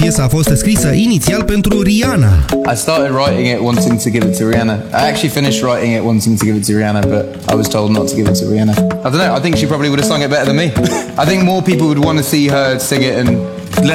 piesa a fost scrisă inițial pentru Rihanna. I started writing it wanting to give it to Rihanna. I actually finished writing it wanting to give it to Rihanna, but I was told not to give it to Rihanna. I don't know, I think she probably would have sung it better than me. I think more people would want to see her sing it and